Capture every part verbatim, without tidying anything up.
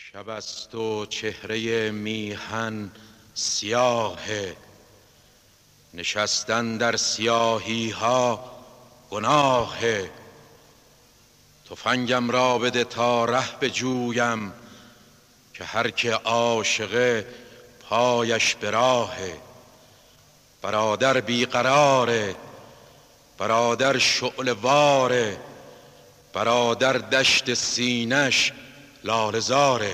شب است و چهره میهن سیاهه، نشستن در سیاهی ها گناهه. تفنگم را بده تا ره بجویم، که هر که عاشقه پایش به راهه. برادر بیقراره، برادر شعله واره، برادر دشت سینش لاله‌زاره.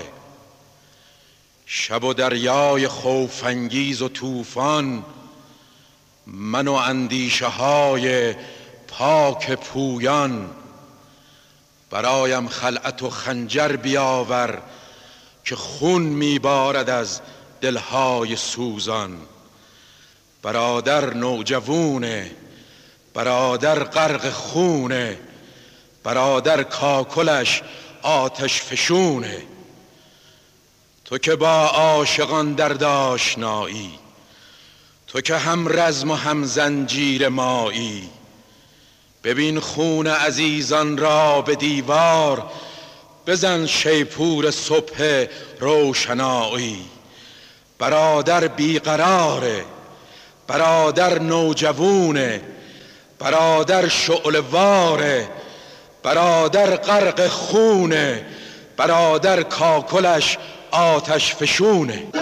شب و دریای خوف‌انگیز و طوفان، من و اندیشه های پاک پویان. برایم خلعت و خنجر بیاور، که خون میبارد از دلهای سوزان. برادر نوجوونه، برادر غرق خونه، برادر کاکلش آتش فشونه. تو که با عاشقان در آشنایی، تو که هم رزم و هم زنجیر مایی. ببین خون عزیزان را به دیوار، بزن شیپور صبح روشنایی. برادر بیقراره، برادر نوجوونه، برادر شعله واره، برادر غرق خونه، برادر کاکلش آتش فشونه.